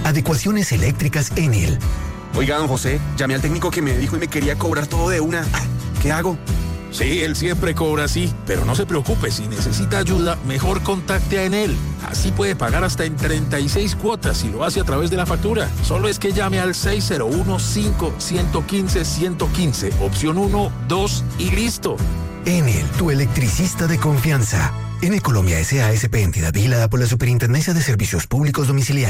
Adecuaciones eléctricas Enel. Oiga, don José, llamé al técnico que me dijo y me quería cobrar todo de una. ¿Qué hago? Sí, él siempre cobra así, pero no se preocupe, si necesita ayuda, mejor contacte a Enel. Así puede pagar hasta en 36 cuotas si lo hace a través de la factura. Solo es que llame al 601-5115-115, opción 1, 2 y listo. Enel, tu electricista de confianza. Enel Colombia S.A.S.P. entidad vigilada por la Superintendencia de Servicios Públicos Domiciliarios.